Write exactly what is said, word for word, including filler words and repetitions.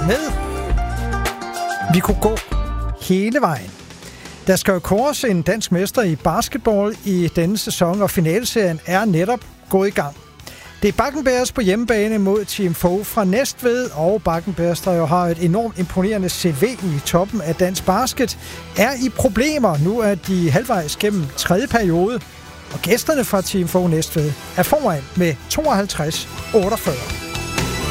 med Vi kunne gå hele vejen. Der skal jo kåres en dansk mester i basketball i denne sæson, og finaleserien er netop gået i gang. Det er Bakken Bears på hjemmebane mod Team Fogh fra Næstved, og Bakken Bears, der jo har et enormt imponerende C V i toppen af dansk basket, er i problemer. Nu er de halvvejs gennem tredje periode, og gæsterne fra Team Fogh Næstved er foran med tooghalvtreds otteogfyrre.